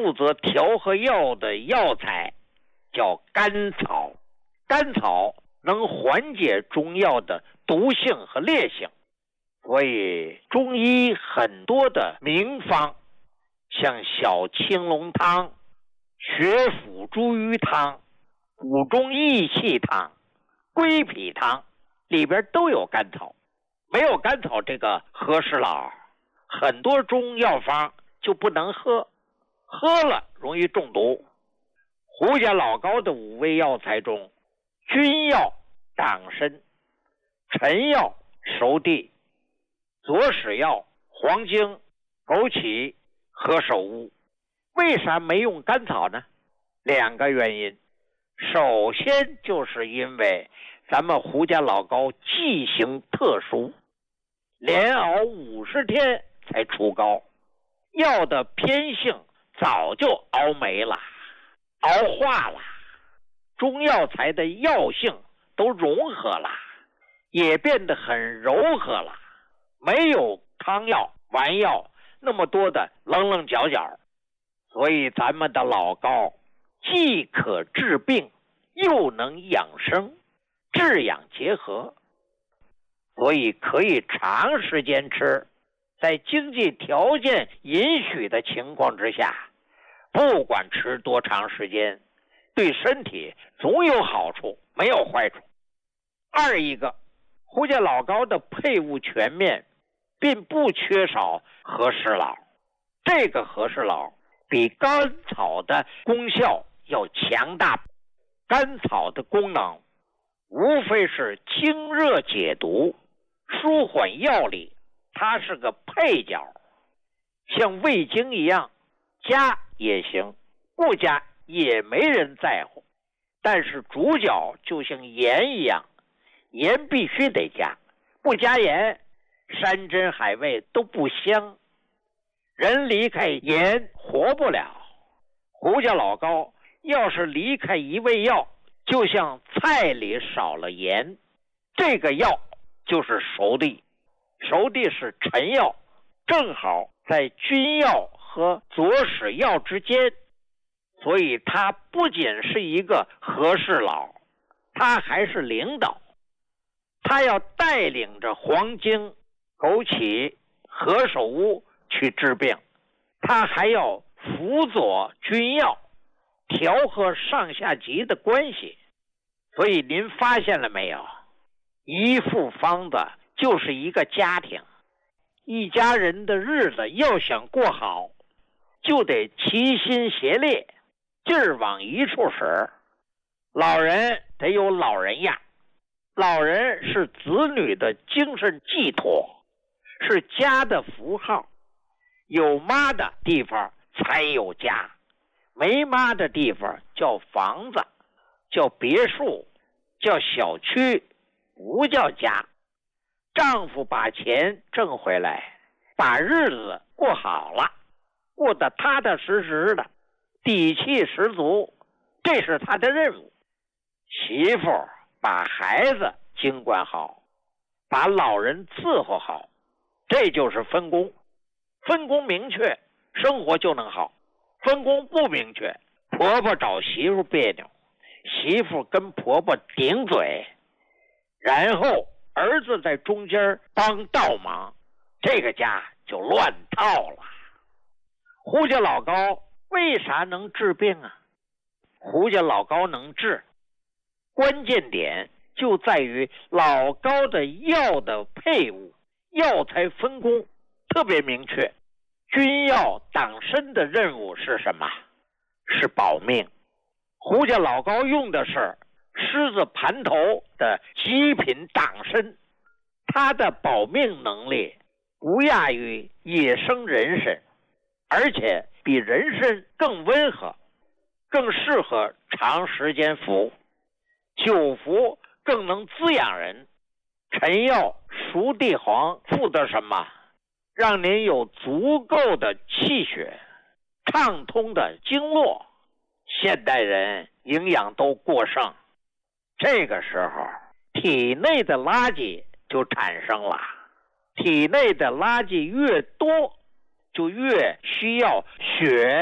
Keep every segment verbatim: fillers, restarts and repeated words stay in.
负责调和药的药材叫甘草，甘草能缓解中药的毒性和烈性，所以中医很多的名方，像小青龙汤、血府茱萸汤、补中益气汤、归脾汤里边都有甘草。没有甘草这个和事佬，很多中药方就不能喝，喝了容易中毒。胡家老高的五味药材中，君药党参、陈药熟地、左使药黄精、枸杞、何首乌。为啥没用甘草呢？两个原因。首先就是因为咱们胡家老高剂型特殊，连熬五十天才出膏，药的偏性早就熬没了，熬化了，中药材的药性都融合了，也变得很柔和了，没有汤药丸药那么多的棱棱角角。所以咱们的老高既可治病又能养生，治养结合，所以可以长时间吃，在经济条件允许的情况之下，不管吃多长时间，对身体总有好处，没有坏处。二一个，胡家老高的配伍全面，并不缺少和事佬。这个和事佬比甘草的功效要强大。甘草的功能无非是清热解毒、舒缓药力，它是个配角，像味精一样，加也行，不加也没人在乎。但是主角就像盐一样，盐必须得加，不加盐，山珍海味都不香。人离开盐活不了。胡家老高要是离开一味药，就像菜里少了盐，这个药就是熟地。熟地是陈药，正好在君药和左使药之间，所以他不仅是一个和事佬，他还是领导。他要带领着黄精、枸杞、何首乌去治病，他还要辅佐君药，调和上下级的关系。所以您发现了没有，一副方子就是一个家庭，一家人的日子要想过好，就得齐心协力，劲儿往一处使。老人得有老人样，老人是子女的精神寄托，是家的符号。有妈的地方才有家，没妈的地方叫房子，叫别墅，叫小区，不叫家。丈夫把钱挣回来，把日子过好了，过得踏踏实实的，底气十足，这是他的任务。媳妇把孩子经管好，把老人伺候好，这就是分工。分工明确，生活就能好。分工不明确，婆婆找媳妇别扭，媳妇跟婆婆顶嘴，然后儿子在中间帮倒忙，这个家就乱套了。胡家老高为啥能治病啊？胡家老高能治，关键点就在于老高的药的配伍，药材分工特别明确。君药党参的任务是什么？是保命。胡家老高用的是狮子盘头的极品党参，它的保命能力不亚于野生人参，而且比人参更温和，更适合长时间服，久服更能滋养人。陈药熟地黄负责什么？让您有足够的气血，畅通的经络。现代人营养都过剩，这个时候体内的垃圾就产生了，体内的垃圾越多，就越需要血和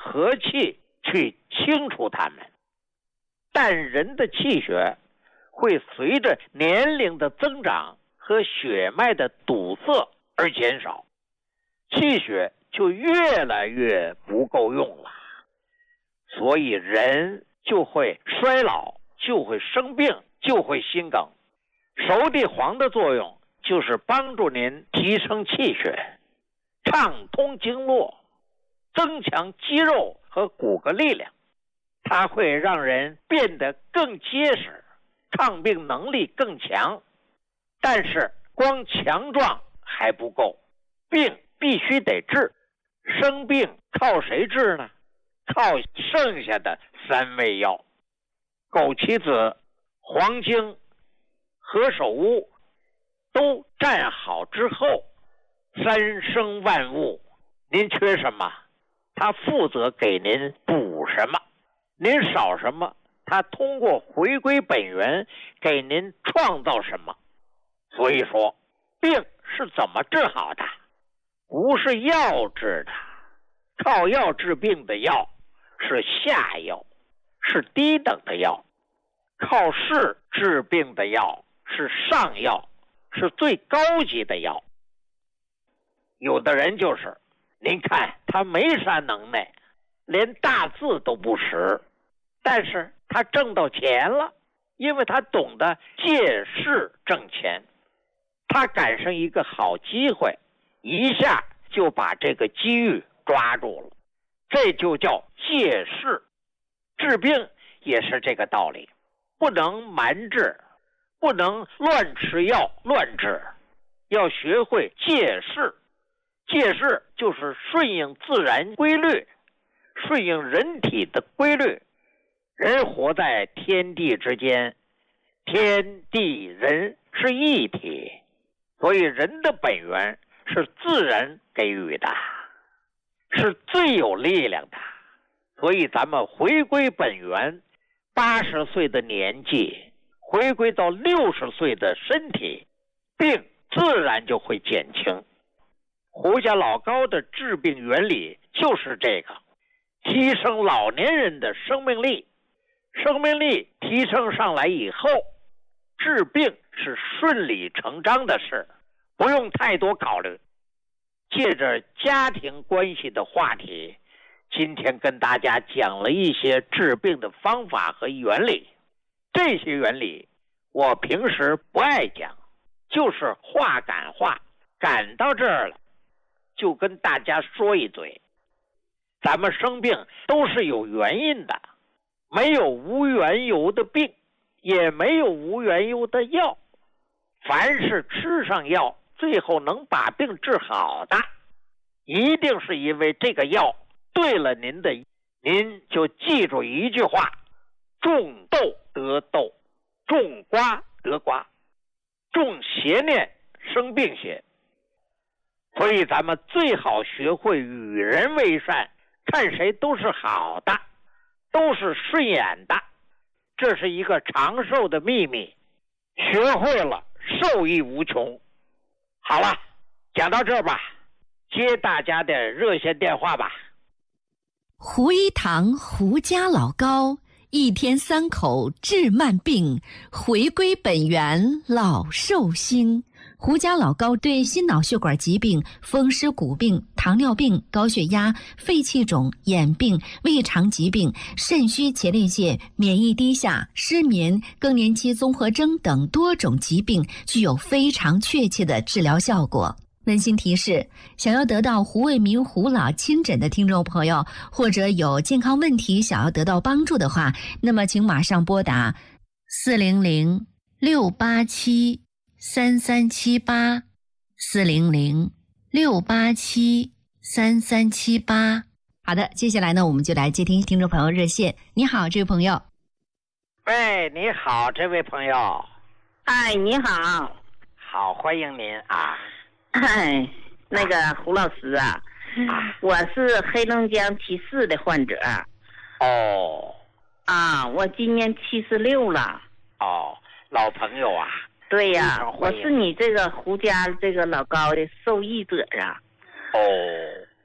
和气去清除它们。但人的气血会随着年龄的增长和血脉的堵塞而减少，气血就越来越不够用了，所以人就会衰老，就会生病，就会心梗。熟地黄的作用就是帮助您提升气血，畅通经络，增强肌肉和骨骼力量，它会让人变得更结实，抗病能力更强。但是光强壮还不够，病必须得治。生病靠谁治呢？靠剩下的三味药：枸杞子、黄精、何首乌，都站好之后，三生万物，您缺什么，他负责给您补什么；您少什么，他通过回归本源给您创造什么。所以说，病是怎么治好的？不是药治的，靠药治病的药是下药，是低等的药；靠势治病的药是上药，是最高级的药。有的人就是，您看他没啥能耐，连大字都不识，但是他挣到钱了，因为他懂得借势挣钱。他赶上一个好机会，一下就把这个机遇抓住了，这就叫借势。治病也是这个道理，不能蛮治，不能乱吃药乱治，要学会借势。借势就是顺应自然规律，顺应人体的规律。人活在天地之间，天地人是一体，所以人的本源是自然给予的，是最有力量的。所以咱们回归本源，八十岁的年纪回归到六十岁的身体，病自然就会减轻。胡家老高的治病原理就是这个，提升老年人的生命力。生命力提升上来以后，治病是顺理成章的事，不用太多考虑。借着家庭关系的话题，今天跟大家讲了一些治病的方法和原理。这些原理我平时不爱讲，就是话赶话，赶到这儿了就跟大家说一嘴。咱们生病都是有原因的，没有无缘由的病，也没有无缘由的药。凡是吃上药最后能把病治好的，一定是因为这个药对了您的。您就记住一句话：种豆得豆，种瓜得瓜，种邪念生病邪。所以咱们最好学会与人为善，看谁都是好的，都是顺眼的，这是一个长寿的秘密，学会了受益无穷。好了，讲到这吧，接大家的热线电话吧。 胡一堂胡家老高，一天三口治慢病，回归本源老寿星。胡家老高对心脑血管疾病、风湿骨病、糖尿病、高血压、肺气肿、眼病、胃肠疾病、肾虚前列腺、免疫低下、失眠、更年期综合征等多种疾病具有非常确切的治疗效果。温馨提示，想要得到胡卫民胡老亲诊的听众朋友，或者有健康问题想要得到帮助的话，那么请马上拨打四零零六八七三三七八，四零零六八七三三七八。好的，接下来呢，我们就来接听听众朋友热线。你好，这位朋友。 喂，你好，这位朋友。 哎，你好。 好，欢迎您啊。 哎，那个胡老师啊，啊我是黑龙江七市的患者。 哦。 啊，我今年七十六了。 哦，老朋友啊。 对呀，我是你这个胡家这个老高的受益者啊。 哦。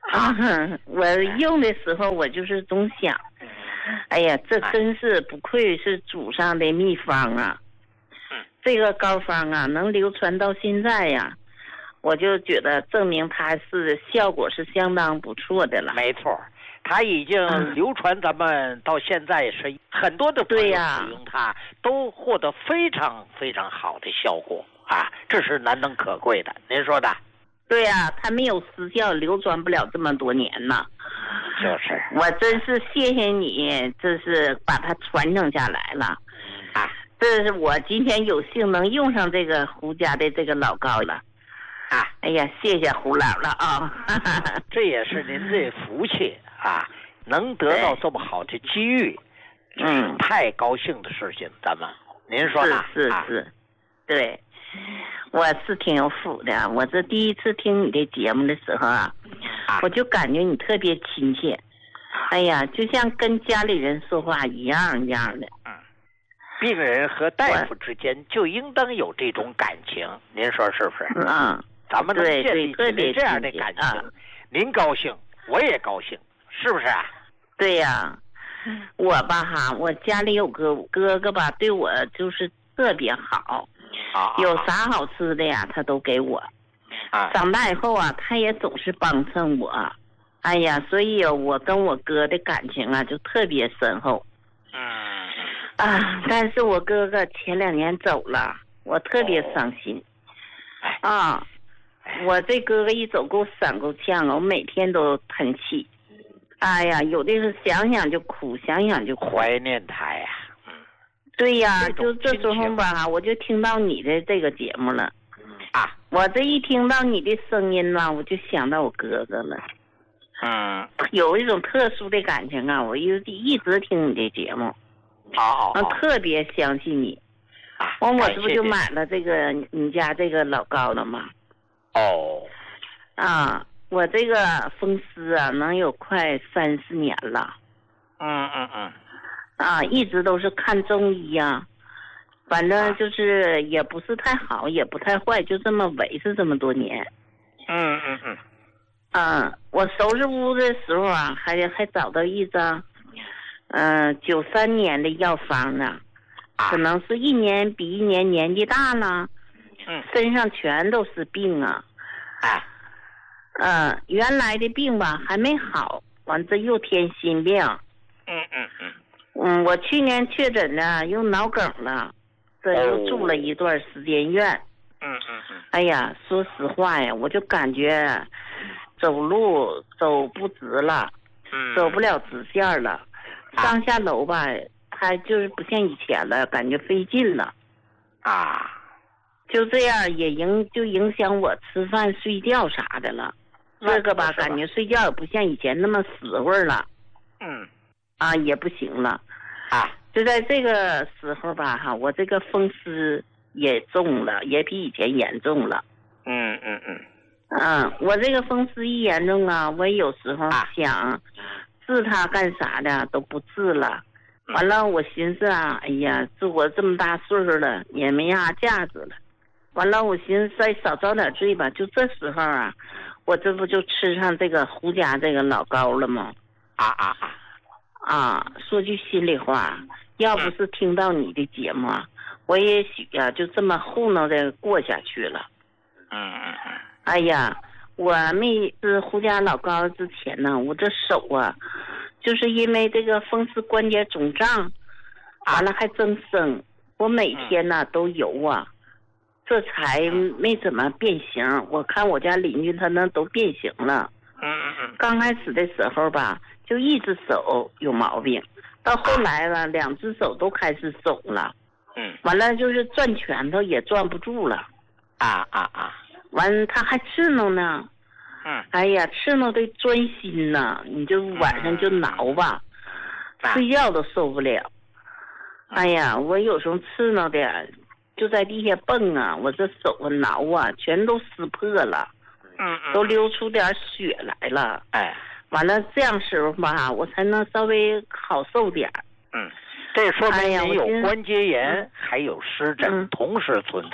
啊，我用的时候我就是总想，哎呀，这真是不愧是祖上的秘方啊！这个膏方啊，能流传到现在呀，我就觉得证明它是效果是相当不错的了。 没错，它已经流传，咱们到现在是很多的朋友使用它，都获得非常非常好的效果啊，这是难能可贵的。您说的？ 对呀、啊，它没有失效，流传不了这么多年呢。 就是， 我真是谢谢你，这是把它传承下来了。 啊， 这是我今天有幸能用上这个胡家的这个老膏了。 啊， 哎呀，谢谢胡老了啊！ 这也是您的福气啊，能得到这么好的机遇，这是太高兴的事情。咱们，您说呢？ 是是是，啊、对。我是挺有福的，我这第一次听你的节目的时候啊，我就感觉你特别亲切，哎呀，就像跟家里人说话一样一样的。 嗯，病人和大夫之间就应当有这种感情，您说是不是？ 嗯， 咱们能建立起来这样的感情，啊、您高兴，我也高兴，是不是啊？ 对呀、啊，我吧哈，我家里有个哥哥吧，对我就是特别好。 啊， 有啥好吃的呀，他都给我。 啊， 长大以后啊，他也总是帮衬我。哎呀，所以我跟我哥的感情啊，就特别深厚。 嗯。 啊，但是我哥哥前两年走了，我特别伤心。 哦、 啊，我这哥哥一走给我闪够呛啊，我每天都喷气。哎呀，有的是想想就哭，想想就哭。 怀念他呀。 对呀，就这时候吧，我就听到你的这个节目了， 啊， 我这一听到你的声音呢，我就想到我哥哥了， 嗯， 有一种特殊的感情啊，我一一直听你的节目， 好， 嗯，特别相信你，完我这不就买了这个你家这个老膏了吗？ 哦， 啊，我这个风湿啊，能有快三四年了， 嗯嗯嗯。 啊，一直都是看中医呀、啊，反正就是也不是太好，也不太坏，就这么维持这么多年。 嗯嗯嗯。 嗯，我收拾屋的时候啊，还还找到一张，嗯，九三年的药方呢，可能是一年比一年年纪大了， 嗯， 身上全都是病啊。 啊。 嗯，原来的病吧还没好，完这又添新病。 嗯嗯嗯。 嗯，我去年确诊呢，又脑梗了，这又住了一段时间院。 嗯嗯嗯。 哎呀，说实话呀，我就感觉走路走不直了， 嗯， 走不了直线了，上下楼吧，它就是不像以前了，感觉费劲了。 啊， 就这样也影就影响我吃饭睡觉啥的了。这个吧，感觉睡觉也不像以前那么死会儿了。 嗯。 啊，也不行了， 啊， 就在这个时候吧，哈，我这个风湿也重了，也比以前严重了。 嗯嗯嗯。 嗯，我这个风湿一严重啊，我有时候想治它干啥的都不治了。完了，我寻思啊，哎呀，这我这么大岁数了，也没啥价值了。完了，我寻思再少遭点罪吧。就这时候啊，我这不就吃上这个胡家这个老膏了吗？ 啊啊啊！ 啊，说句心里话，要不是听到你的节目啊，我也许啊就这么糊弄着过下去了。 嗯嗯嗯。 哎呀，我没吃胡家老膏之前呢，我这手啊，就是因为这个风湿关节肿胀，完了还增生，我每天呢都游啊，这才没怎么变形。我看我家邻居他那都变形了。 嗯嗯嗯。 刚开始的时候吧。就一只手有毛病，到后来了，两只手都开始肿了。 嗯， 完了就是攥拳头也攥不住了。 啊啊啊！ 完他还刺挠呢。 嗯。 哎呀，刺挠的钻心呐，你就晚上就挠吧， 嗯、 睡觉都受不了。哎呀，我有时候刺挠的就在地下蹦啊，我这手啊挠啊，全都撕破了。 嗯嗯。 都流出点血来了。 哎。 完了，这样时候吧，我才能稍微好受点儿。 嗯，这说明你有关节炎，还有湿疹、同时存在。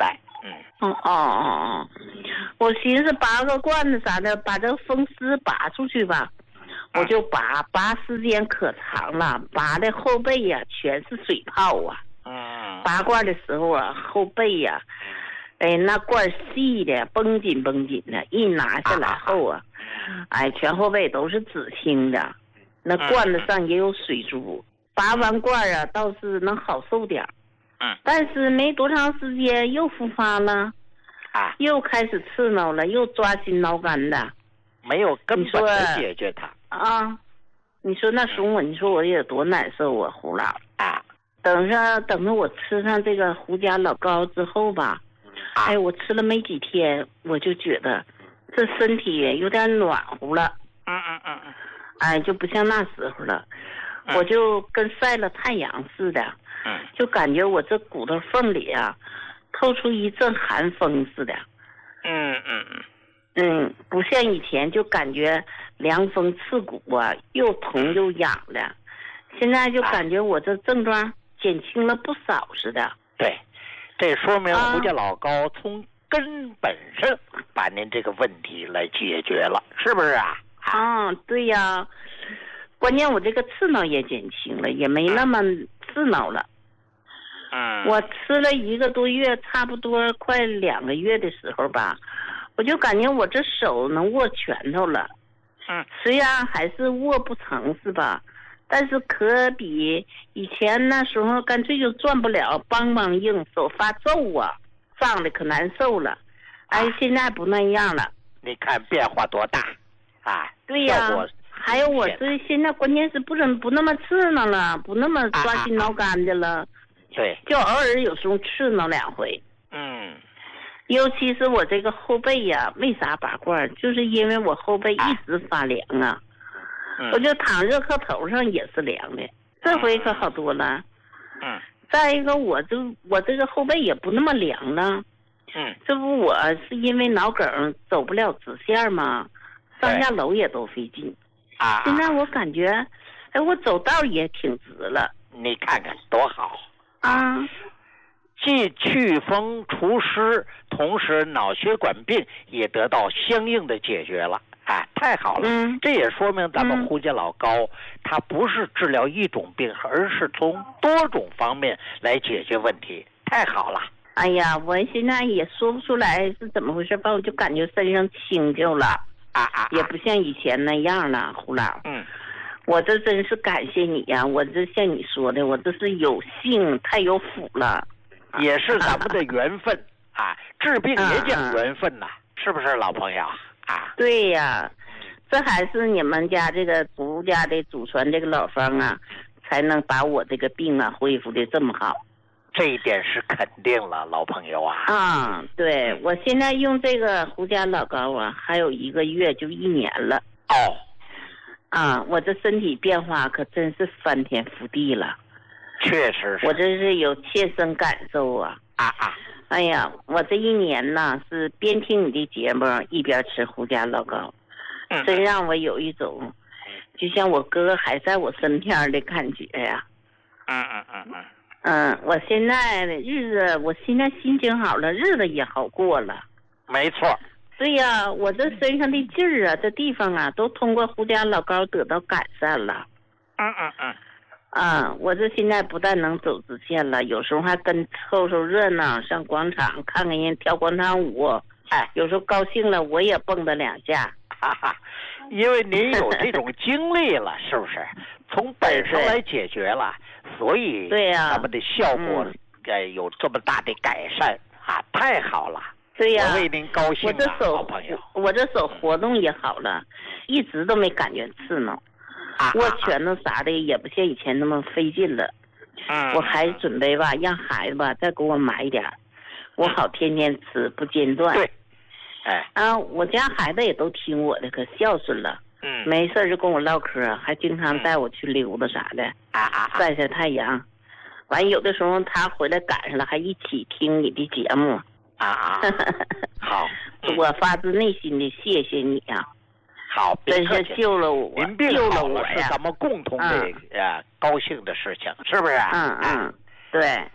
嗯。 哦哦哦，我寻思拔个罐子啥的，把这个风丝拔出去吧。我就拔，拔时间可长了，拔的后背呀、啊、全是水泡啊。 嗯。 拔罐的时候啊，后背呀、啊，哎，那罐细的绷紧绷紧的，一拿下来后啊，哎，全后背都是紫青的，那罐子上也有水珠。拔完罐啊，倒是能好受点。 嗯。 但是没多长时间又复发了， 啊， 又开始刺挠了，又抓心挠肝的， 没有根本的解决它。 啊，你说那时候我，你说我有多难受啊，胡老啊！ 等着等着，我吃上这个胡家老膏之后吧， 啊、 哎，我吃了没几天，我就觉得这身体有点暖和了。 嗯嗯嗯嗯。 哎，就不像那时候了， 嗯、 我就跟晒了太阳似的。 嗯。 就感觉我这骨头缝里啊，透出一阵寒风似的。 嗯嗯嗯。 嗯，不像以前就感觉凉风刺骨啊，又疼又痒的。现在就感觉我这症状减轻了不少似的。 对，这说明胡家老膏从根本上把您这个问题来解决了，是不是啊？ 啊，对呀。关键我这个刺挠也减轻了，也没那么刺挠了。 嗯。 我吃了一个多月，差不多快两个月的时候吧。我就感觉我这手能握拳头了， 嗯， 虽然还是握不成是吧？但是可比以前那时候干脆就转不了，梆梆硬，手发皱啊，胀的可难受了。哎，啊、现在不那样了。 你看变化多大啊！ 对呀、啊，还有我这现在关键是不怎不那么刺挠了，不那么抓心挠肝的了。啊啊、 对， 就偶尔有时候刺挠两回。 嗯。 尤其是我这个后背呀、啊，为啥拔罐？就是因为我后背一直发凉啊， 嗯、 我就躺热炕头上也是凉的。这回可好多了。 嗯。 再一个，我就我这个后背也不那么凉了。 嗯。 这不我是因为脑梗走不了直线嘛，上下楼也都费劲。 啊。 现在我感觉，哎，我走道也挺直了。 你看看多好啊！ 既祛风除湿，同时脑血管病也得到相应的解决了，啊，太好了！ 嗯， 这也说明咱们胡家老膏，嗯、它不是治疗一种病，而是从多种方面来解决问题，太好了！ 哎呀，我现在也说不出来是怎么回事吧，我就感觉身上轻就了， 啊啊， 也不像以前那样了，胡老。 嗯。 我这真是感谢你呀、啊！我这像你说的，我这是有幸太有福了。 也是咱们的缘分啊，治病也讲缘分呐、啊，是不是老朋友啊？ 对呀，这还是你们家这个胡家的祖传这个老方啊，才能把我这个病啊恢复的这么好。 这一点是肯定了，老朋友啊。 啊，对，我现在用这个胡家老膏啊，还有一个月就一年了。 哦。 啊，我这身体变化可真是翻天覆地了。 确实是， 我这是有切身感受啊！ 啊啊！ 哎呀，我这一年呢是边听你的节目一边吃胡家老膏， 嗯、 真让我有一种就像我哥还在我身边的感觉呀、 啊。嗯嗯嗯嗯。 嗯，我现在的日子，我现在心情好了，日子也好过了。 没错。 对呀，我这身上的劲儿啊，这地方啊，都通过胡家老膏得到改善了。 嗯嗯嗯。 啊，我这现在不但能走直线了，有时候还跟凑凑热闹，上广场看看人跳广场舞。哎，有时候高兴了，我也蹦跶两下。 哈哈，因为您有这种经历了，是不是？从本身来解决了，所以对呀， 咱们的效果呃有这么大的改善啊，太好了。 对呀， 我为您高兴啊， 我这手好朋友。 我这手活动也好了，一直都没感觉刺挠。 啊、 握拳头啥的也不像以前那么费劲了。 嗯， 我还准备吧，让孩子吧再给我买点，我好天天吃不间断。 对，哎， 啊，我家孩子也都听我的，可孝顺了。 嗯， 没事就跟我唠嗑，还经常带我去溜达啥的， 啊啊， 晒晒太阳。完有的时候他回来赶上了，还一起听你的节目。 啊啊，好， 我发自内心的谢谢你呀、啊。 好， 真是救了我， 您病救了我呀！ 是咱们共同的、嗯、呃高兴的事情，是不是、啊？ 嗯嗯，对。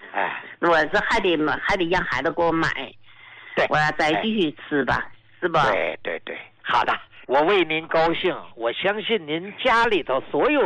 哎， 我是还得还得让孩子给我买， 对， 我要再继续吃吧，哎、是吧？ 对对对，好的，我为您高兴，我相信您家里头所有